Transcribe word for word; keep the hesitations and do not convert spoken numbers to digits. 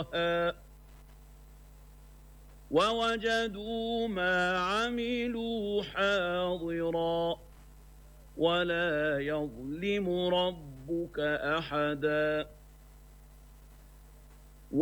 طغاها ووجدوا ما عملوا حاضرا ولا يظلم ربك أحدا